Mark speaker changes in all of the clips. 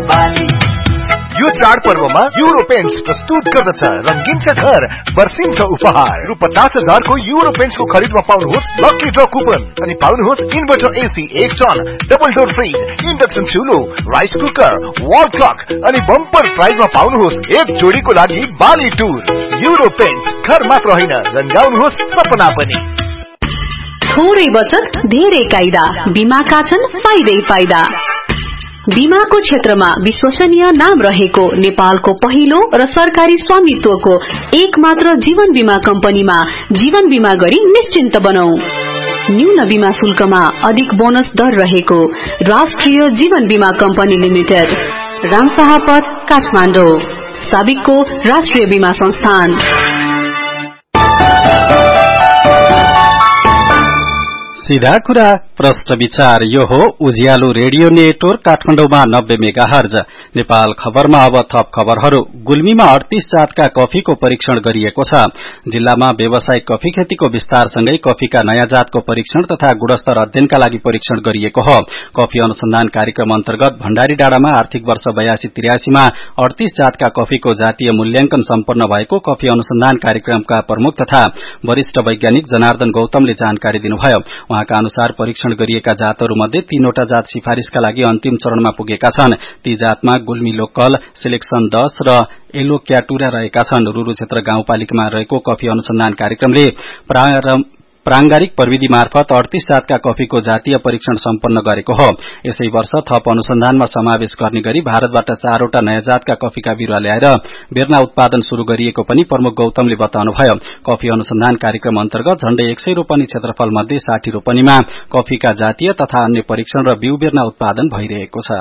Speaker 1: यो चाडपर्वमा euro paints प्रस्तुत गर्दछ रंगीन छ घर बर्सिन्छ उपहार रु 50,000 को युरो पेन्ट्स को खरीदमा पाउनुहोस् लकी ड्र कुपन अनि पाउनुहोस् inverter AC 1 ton double door fridge induction चुलो rice cooker wall clock अनि बम्पर प्राइजमा पाउनुहोस् एक जोडीको लागि बाली टुर युरो पेन्ट्स घर मात्र हैन रंगाउनुहोस् सपना पनि
Speaker 2: थोरै बचत धेरै कायदा बीमाका छन् फाइदै फाइदा बीमाको क्षेत्रमा विश्वसनीय नाम रहेको नेपालको पहिलो र सरकारी स्वामित्वको एक मात्र जीवन बीमा कम्पनीमा जीवन बीमा गरी निश्चिन्त बनौं। न्यून बीमा शुल्कमा अधिक बोनस दर रहेको राष्ट्रिय जीवन बीमा कम्पनी लिमिटेड रामशाहपथ काठमाडौँ साबिकको राष्ट्रिय बीमा संस्थान।
Speaker 3: सीधा कुरा प्रश्न विचार यो हो उज्यालो रेडियो नेटवर्क काठमाडौँमा 90 मेगाहर्ज। नेपाल खबरमा अब थप खबरहरू। गुल्मीमा 38 जातका कफीको परीक्षण गरिएको छ। जिल्लामा व्यावसायिक कफी खेतीको विस्तारसँगै कफीका नयाँ जातको परीक्षण तथा गुणस्तर अध्ययनका लागि परीक्षण गरिएको हो। कफी अनुसन्धान कार्यक्रम अन्तर्गत भण्डारी डाँडामा आर्थिक वर्ष 82-83 मा 38 जातका कफीको जातीय मूल्याङ्कन सम्पन्न भएको कफी अनुसन्धान कार्यक्रमका प्रमुख तथा वरिष्ठ वैज्ञानिक जनार्दन गौतमले जानकारी दिनुभयो। उहाँका अनुसार परीक्षण गरिएका जातहरूमध्ये 3वटा जात सिफारिशका लागि अन्तिम चरणमा पुगेका छन्। ती जातमा गुल्मी लोकल, सिलेक्सन 10 र एलो क्याटुरा रहेका छन्। रुरु क्षेत्र गाउँपालिकामा रहेको कफी अनुसन्धान कार्यक्रमले प्रांगारिक प्रविधि मार्फत 38 जातका कफीको जातीय परीक्षण सम्पन्न गरेको हो। यसै वर्ष थप अनुसन्धानमा समावेश गर्ने गरी भारतबाट 4वटा नयाँ जातका कफीका बिरुवा ल्याएर बेर्ना उत्पादन शुरू गरिएको पनि प्रमुख गौतमले बताउनुभयो। कफी अनुसन्धान कार्यक्रम अन्तर्गत झण्डै 100 रोपनी क्षेत्रफल मध्ये 60 रोपनीमा कफीका जातीय तथा अन्य परीक्षण र बिउ बेर्ना उत्पादन भइरहेको छ।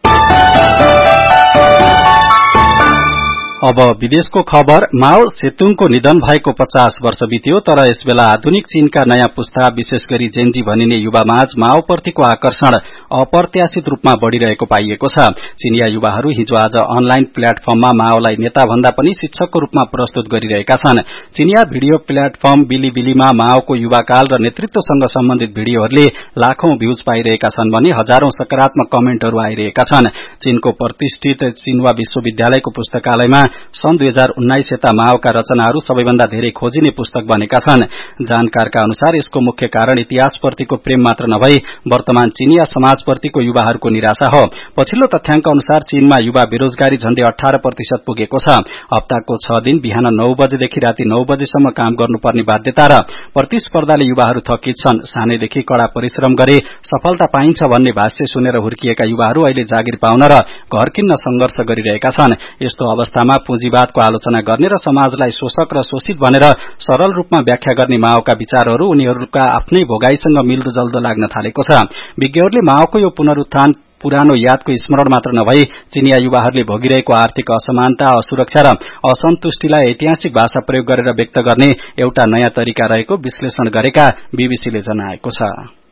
Speaker 3: अब विदेशको खबर। माओ सेतुङको निधन भएको 50 वर्ष बित्यो, तर यसबेला आधुनिक चीनका नयाँ पुस्ता विशेष गरी जेनजी भनिने युवामाझ माओप्रतिको आकर्षण अप्रत्याशित रूपमा बढ़िरहेको पाइएको छ। चीनिया युवाहरू हिजो आज अनलाइन प्लेटफर्ममा माओलाई नेता भन्दा पनि शिक्षकको रूपमा प्रस्तुत गरिरहेका छन्। चीनिया भिडियो प्लेटफर्म बिलिबिलीमा माओको युवाकाल र नेतृत्वसँग सम्बन्धित भिडियोहरूले लाखौं भ्यूज पाइरहेका छन् भने हजारौं सकारात्मक कमेन्टहरू आइरहेका छन्। चीनको प्रतिष्ठित चिनवा विश्वविद्यालयको पुस्तकालयमा सन् 2019 यता माओका रचनाहरू सबैभन्दा धेरै खोजिने पुस्तक बनेका छन्। जानकारका अनुसार यसको मुख्य कारण इतिहासप्रतिको प्रेम मात्र नभई वर्तमान चीनिया समाजप्रतिको युवाहरूको निराशा हो। पछिल्लो तथ्याङ्क अनुसार चीनमा युवा बेरोजगारी झण्डै 18% पुगेको छ। हप्ताको 6 दिन बिहान 9 बजेदेखि राति 9 बजेसम्म काम गर्नुपर्ने बाध्यता र प्रतिस्पर्धाले युवाहरू थकित छन्। सानैदेखि कड़ा परिश्रम गरे सफलता पाइन्छ भन्ने भाष्य सुनेर हुर्किएका युवाहरू अहिले जागिर पाउन र घर किन्न संघर्ष गरिरहेका छन्। यस्तो अवस्थामा पुँजीवादको आलोचना गर्ने र समाजलाई शोषक र शोषित भनेर सरल रूपमा व्याख्या गर्ने माओका विचारहरू उनीहरूका आफ्नै भोगाईसँग मिल्दोजल्दो लाग्न थालेको छ। विज्ञहरूले माओको यो पुनरुत्थान पुरानो यादको स्मरण मात्र नभई चीनिया युवाहरूले भोगिरहेको आर्थिक असमानता, असुरक्षा र असन्तुष्टिलाई ऐतिहासिक भाषा प्रयोग गरेर व्यक्त गर्ने एउटा नयाँ तरिका रहेको विश्लेषण गरेका बीबीसीले जनाएको छ।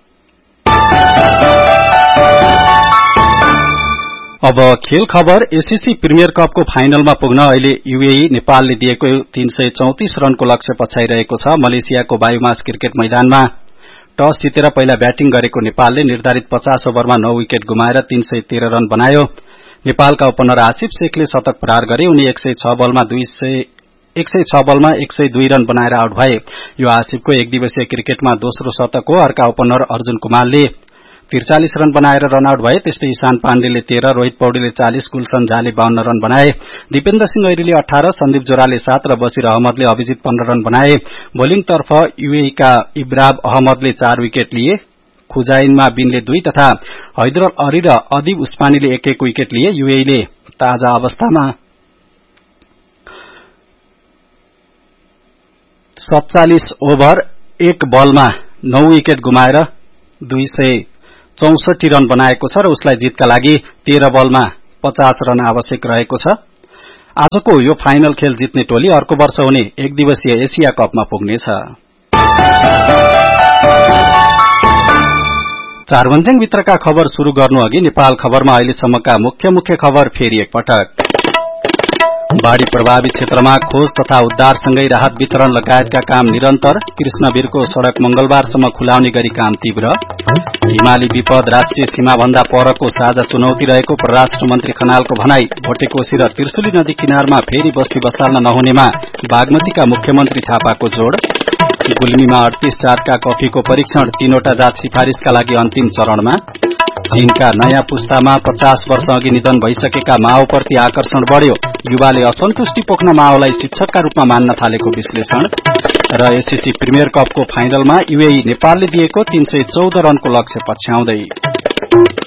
Speaker 3: अब खेल खबर। एसीसी प्रिमियर कपको फाइनलमा पुग्न अहिले यूएई नेपालले दिएको 334 रनको लक्ष्य पछ्याइरहेको छ। मलेसियाको बायुमास क्रिकेट मैदानमा टस जितेर पहिला ब्याटिङ गरेको नेपालले निर्धारित 50 ओभरमा 9 विकेट गुमाएर 313 रन बनायो। नेपालका ओपनर आसिफ शेखले शतक प्रहार गरे। उनी 106 बलमा 102 रन बनाएर आउट भए। यो आसिफको एक दिवसीय क्रिकेटमा दोस्रो शतक हो। अर्का ओपनर अर्जुन कुमारले 43 रन बनाएर रन आउट भए। त्यस्तै ईशान पाण्डेले 13, रोहित पौडेलले 40, गुलशन झाले 52 रन बनाए। दिपेन्द्र सिंह ऐरीले 18, सन्दीप जोराले 7 र बशीर अहमदले अभिजित 15 रन बनाए। बोलिङतर्फ यूएईका इब्राब अहमदले 4 विकेट लिए। खुजाइनमा बिनले 2 तथा हैदर अली र अदिब उस्मानीले 1-1 विकेट लिए। यूएईले ताजा अवस्थामा 47 ओभर 1 बलमा 9 विकेट गुमाएर 264 रन बनाएको छ र उसलाई जितका लागि 13 बलमा 50 रन आवश्यक रहेको छ। आजको यो फाइनल खेल जित्ने टोली अर्को वर्ष हुने एक दिवसीय एशिया कपमा पुग्नेछ। चारभन्ज्याङ भित्रका खबर शुरू गर्नु अघि नेपाल खबरमा अहिलेसम्मका मुख्य खबर फेरि एकपटक। बाढ़ी प्रभावित क्षेत्रमा खोज तथा उद्धारसँगै राहत वितरण लगायतका काम निरन्तर। कृष्णवीरको सड़क मंगलबारसम्म खुलाउने गरी काम तीव्र। हिमाली विपद राष्ट्रिय सीमाभन्दा परको साझा चुनौती रहेको परराष्ट्र मन्त्री खनालको भनाई। भोटेकोशी र त्रिशुली नदी किनारमा फेरि बस्ती बसाल्न नहुनेमा बागमतीका मुख्यमन्त्री थापाको जोड़। गुल्मीमा 38 जातका कफीको परीक्षण 3वटा जात सिफारिशका लागि अन्तिम चरणमा। चीनका नयाँ पुस्तामा 50 वर्ष अघि निधन भइसकेका माओप्रति आकर्षण बढ़्यो। युवाले असन्तुष्टि पोख्न माओलाई शिक्षकका रूपमा मान्न थालेको विश्लेषण। र एससीसी प्रिमियर कपको फाइनलमा यूएई नेपालले दिएको 314 रनको लक्ष्य पछ्याउँदै।